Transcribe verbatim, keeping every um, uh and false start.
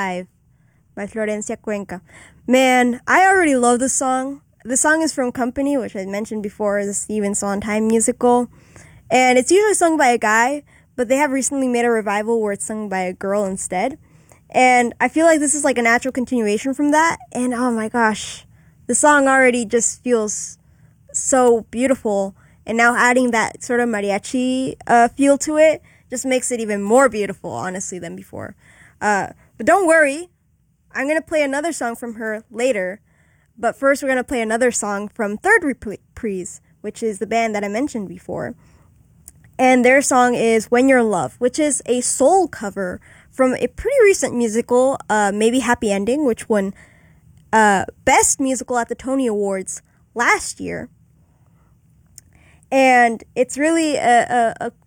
Alive by Florencia Cuenca. Man, I already love this song. The song is from Company, which I mentioned before, the Steven Sondheim musical. And it's usually sung by a guy, but they have recently made a revival where it's sung by a girl instead. And I feel like this is like a natural continuation from that. And oh my gosh, the song already just feels so beautiful. And now adding that sort of mariachi uh, feel to it just makes it even more beautiful, honestly, than before. Uh, but don't worry, I'm going to play another song from her later. But first, we're going to play another song from Third Reprise, which is the band that I mentioned before. And their song is When You're in Love, which is a soul cover from a pretty recent musical, uh, Maybe Happy Ending, which won uh, Best Musical at the Tony Awards last year. And it's really a, a, a